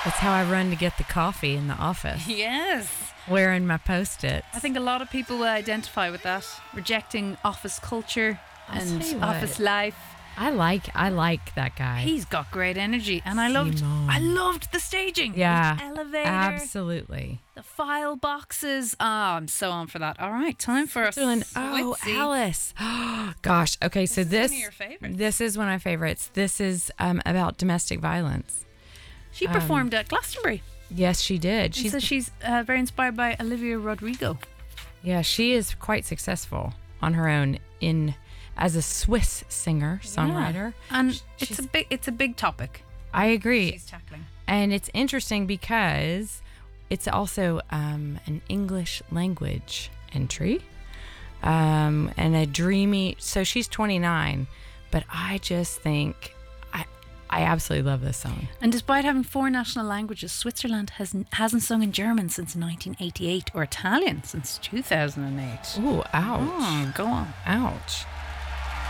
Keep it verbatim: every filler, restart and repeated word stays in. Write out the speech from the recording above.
That's how I run to get the coffee in the office. Yes. Wearing my Post-its. I think a lot of people will identify with that, rejecting office culture I'll and tell you what. office life. I like I like that guy. He's got great energy, and I loved Simone. I loved the staging. Yeah, the elevator, absolutely. the file boxes. Oh, I'm so on for that. All right, time for a Switzerland. Oh, Switzy. Alice. Gosh. Okay, so This this is one of your favorites. this is one of my favorites. This is um, about domestic violence. She performed at Glastonbury. Yes, she did. She She's says she's uh, very inspired by Olivia Rodrigo. yeah, she is quite successful on her own in as a Swiss singer songwriter. Yeah. And Sh- it's she's- a big it's a big topic I agree. she's tackling. And it's interesting because it's also um, an English language entry um, and a dreamy. So she's twenty-nine, but I just think I I absolutely love this song. And despite having four national languages, Switzerland has, hasn't sung in German since nineteen eighty-eight or Italian since two thousand eight. Ooh, ouch, Oh, go on. ouch.